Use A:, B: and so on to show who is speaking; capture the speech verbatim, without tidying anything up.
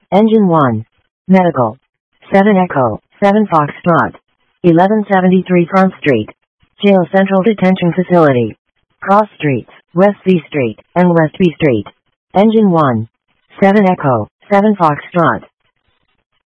A: Engine one. Medical. seven Echo, seven Foxtrot. eleven seventy-three Front Street. Jail Central Detention Facility. Cross Streets, West C Street, and West B Street. Engine one. seven Echo, seven Foxtrot.